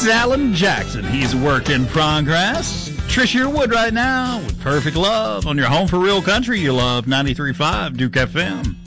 is Alan Jackson. He's a work in progress. Trish Yearwood right now with Perfect Love on your home for real country. You love 93.5 Duke FM.